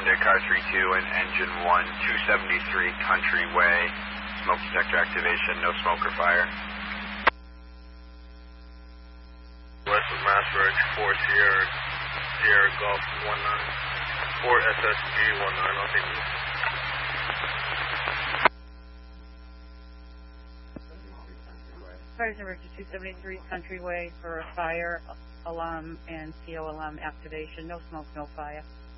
Hyundai Car 32 and Engine 1, 273 Country Way. Smoke detector activation, no smoke or fire. West of Massbridge, 4 Sierra Golf 19, 4 SSG 19, I'll take this. Fire number 273 Countryway for a fire alarm and CO alarm activation. No smoke, no fire.